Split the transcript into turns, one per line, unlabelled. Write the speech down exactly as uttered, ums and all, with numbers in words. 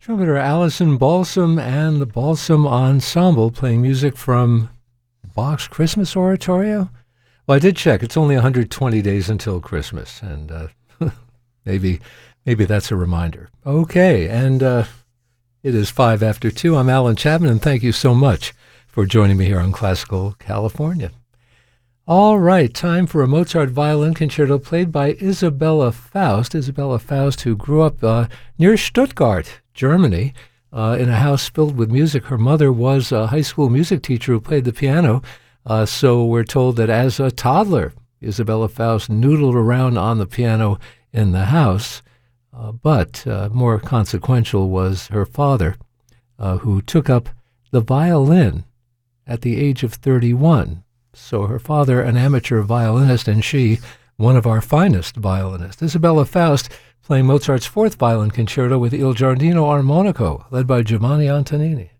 Trumpeter Allison Balsam and the Balsam Ensemble playing music from Bach's Christmas Oratorio. Well, I did check. It's only one hundred twenty days until Christmas, and uh, maybe maybe that's a reminder. Okay, and uh, it is five after two. I'm Alan Chapman, and thank you so much for joining me here on Classical California. All right, time for a Mozart violin concerto played by Isabella Faust. Isabella Faust, who grew up uh, near Stuttgart, Germany, uh, in a house filled with music. Her mother was a high school music teacher who played the piano, uh, so we're told that as a toddler, Isabella Faust noodled around on the piano in the house, uh, but uh, more consequential was her father, uh, who took up the violin at the age of thirty-one. So her father, an amateur violinist, and she, one of our finest violinists. Isabella Faust playing Mozart's fourth violin concerto with Il Giardino Armonico, led by Giovanni Antonini.